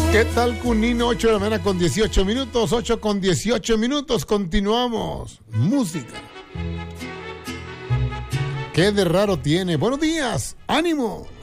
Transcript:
¿Qué tal, Cunino? 8 de la mañana con 18 minutos, 8 con 18 minutos, continuamos. Música. ¿Qué de raro tiene? Buenos días, ánimo.